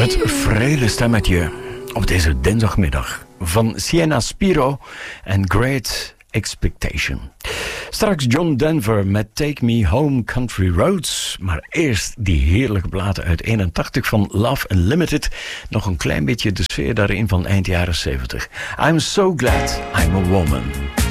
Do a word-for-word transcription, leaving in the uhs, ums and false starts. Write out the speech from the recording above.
Het vrede stemmetje op deze dinsdagmiddag van Sienna Spiro en Great Expectation. Straks John Denver met Take Me Home Country Roads. Maar eerst die heerlijke platen uit eenentachtig van Love Unlimited. Nog een klein beetje de sfeer daarin van eind jaren zeventig. I'm so glad I'm a woman.